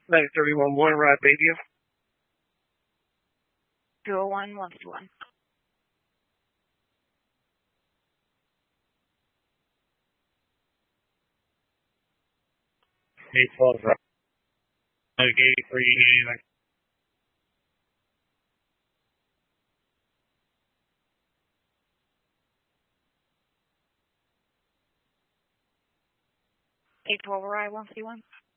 931 Ride Bayview. 201 151. 812 Ride. 83. 812 Ride 151.